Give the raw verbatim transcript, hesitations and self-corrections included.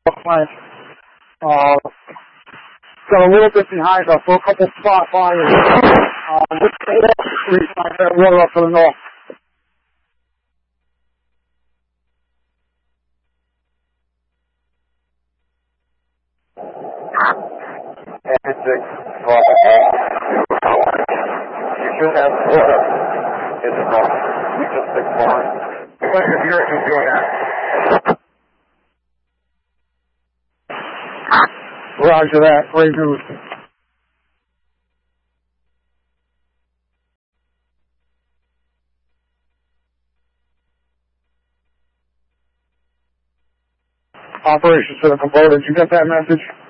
plant. Uh, got a little bit behind us, so a couple spot fires. Uh, just street like that water up to the north. six, you should have water in the north. You just six more. But if you're doing that. Roger that. Great news. Operations Center Combo, did you get that message?